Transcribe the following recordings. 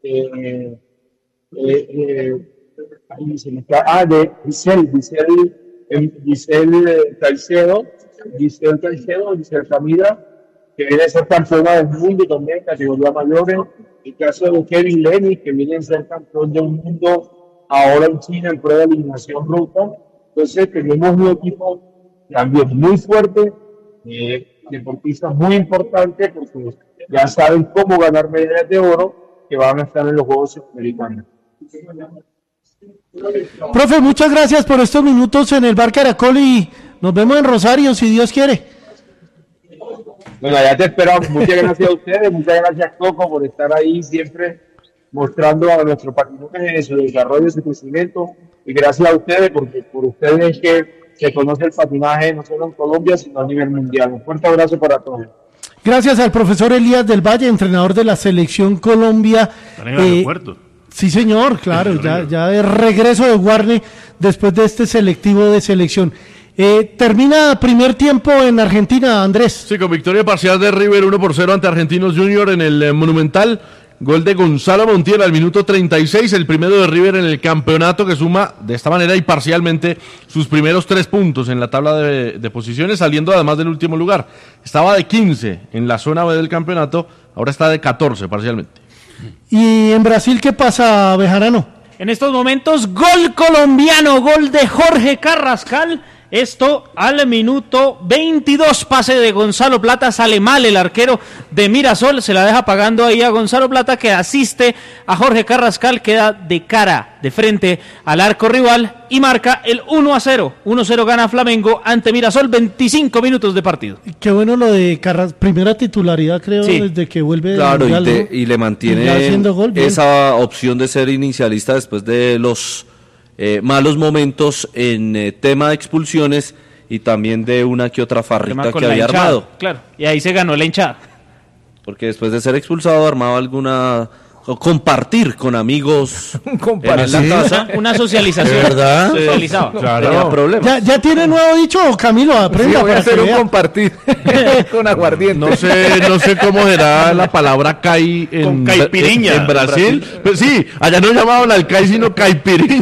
ahí se me está, de Giselle Camila, que viene a ser campeona del mundo también, categoría mayores. El caso de Kevin Lenny, que viene a ser campeón del mundo ahora en China en prueba de eliminación ruta. Entonces tenemos un equipo también muy fuerte, deportistas muy importantes, porque ya saben cómo ganar medallas de oro que van a estar en los Juegos Centroamericanos. Profe, muchas gracias por estos minutos en el Bar Caracol y nos vemos en Rosario, si Dios quiere. Bueno, ya te esperamos. Muchas gracias a ustedes, muchas gracias Coco por estar ahí siempre mostrando a nuestro patinaje su desarrollo, su crecimiento, y gracias a ustedes porque por ustedes es que se conoce el patinaje no solo en Colombia sino a nivel mundial. Un fuerte abrazo para todos. Gracias al profesor Elías del Valle, entrenador de la Selección Colombia. Están en el aeropuerto. Sí, señor, claro, ya de regreso de Guarne después de este selectivo de selección. Termina primer tiempo en Argentina, Andrés. Sí, con victoria parcial de River 1-0 ante Argentinos Junior en el Monumental. Gol de Gonzalo Montiel al minuto 36, el primero de River en el campeonato, que suma de esta manera y parcialmente sus primeros 3 puntos en la tabla de posiciones, saliendo además del último lugar. Estaba de 15 en la zona B del campeonato, ahora está de 14 parcialmente. ¿Y en Brasil qué pasa, Bejarano? En estos momentos, gol colombiano, gol de Jorge Carrascal. Esto al minuto 22, pase de Gonzalo Plata, sale mal el arquero de Mirasol, se la deja pagando ahí a Gonzalo Plata, que asiste a Jorge Carrascal, queda de cara, de frente al arco rival y marca el 1-0. 1-0 gana Flamengo ante Mirasol, 25 minutos de partido. Qué bueno lo de Carrascal, primera titularidad creo, sí, desde que vuelve. Claro, y le mantiene gol, esa opción de ser inicialista después de los malos momentos en tema de expulsiones y también de una que otra farrita que había armado. Claro, y ahí se ganó la hinchada. Porque después de ser expulsado armaba alguna... o compartir con amigos en la casa. Una socialización. ¿Verdad? Socializaba. Claro. Tenía problemas. ¿Ya tiene nuevo dicho, Camilo? Aprenda. Sí, voy a hacer un compartir con aguardiente. No sé cómo será la palabra cai en caipiriña. En Brasil. Pues sí, allá no llamaban al cai sino caipiriña.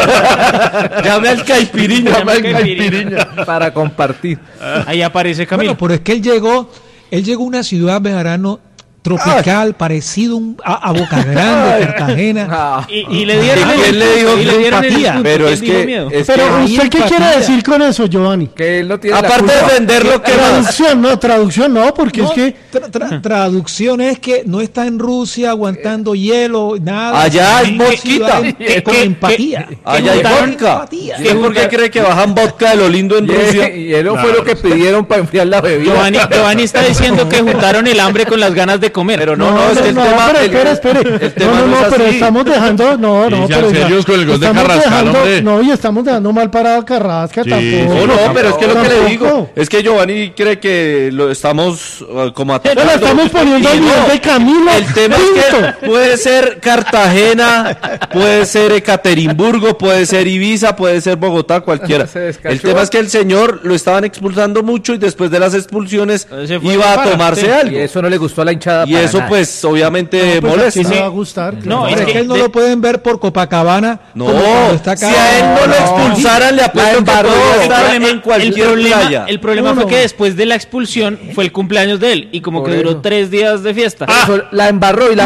Llame al caipiriña. Llame al caipiriña. Para compartir. Ahí aparece Camilo. Bueno, pero es que él llegó a una ciudad, Bejarano, tropical, parecido a Boca Grande, Cartagena. Y le dieron empatía. Pero es que pero ¿usted qué quiere decir con eso, Giovanni? Que él no tiene aparte de vender lo que traducción no, porque no, es que traducción es que no está en Rusia aguantando hielo, nada. Allá hay vodka con empatía. Allá hay vodka. ¿Por qué cree que bajan vodka de lo lindo en Rusia? Y eso fue lo que pidieron para enfriar la bebida. Giovanni está diciendo que juntaron el hambre con las ganas de comer. Pero es que el tema... Espere. El tema no es pero así. estamos dejando... pero serios con el gol de Carrascal, hombre. No, y estamos dejando mal parado a Carrascal, tampoco. No, pero es que lo que le digo es que Giovanni cree que lo estamos como atacando. Lo estamos poniendo a nivel de Camilo. El tema es que puede ser Cartagena, puede ser Ekaterimburgo, puede ser Ibiza, puede ser Bogotá, cualquiera. El tema es que el señor lo estaban expulsando mucho y después de las expulsiones iba a tomarse algo. Y eso no le gustó a la hinchada. Y eso pues obviamente molesta. No va a gustar. No, es que él no lo pueden ver por Copacabana. No, si a él no lo expulsaran le apuesto que podría estar en cualquier playa. El problema fue que después de la expulsión fue el cumpleaños de él y como que duró 3 días de fiesta. La embarró y la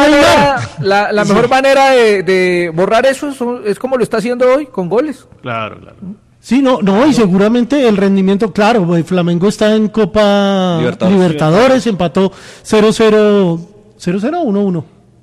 mejor manera de borrar eso es como lo está haciendo hoy, con goles. Claro. Sí, y seguramente el rendimiento, claro, Flamengo está en Copa Libertadores, empató 0-0 o 1-1.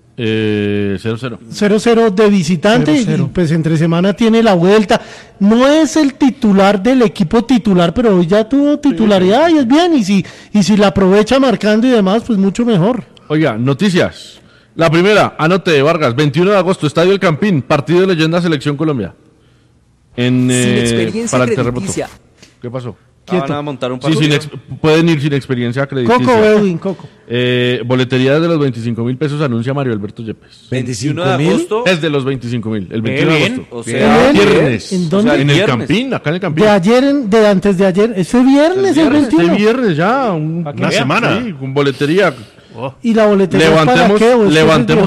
0-0. 0-0 de visitante 0-0. Y pues entre semana tiene la vuelta. No es el titular del equipo titular, pero hoy ya tuvo titularidad y es bien. Y si la aprovecha marcando y demás, pues mucho mejor. Oiga, noticias. La primera, anote Vargas, 21 de agosto, Estadio El Campín, partido de leyenda Selección Colombia. Sin experiencia para el terremoto. crediticia. ¿Qué pasó? Van a montar un partido. Sí, pueden ir sin experiencia crediticia. Coco. Boletería desde los 25,000 pesos, anuncia Mario Alberto Yepes. 21 de agosto. Es de los 25,000, el 21 de agosto. O sea, viernes. ¿En dónde? En el Campín, acá en el Campín. De antes de ayer. Ese viernes, el 21. Este viernes ya, una semana. Sí, con boletería. ¿Y la boletería levantemos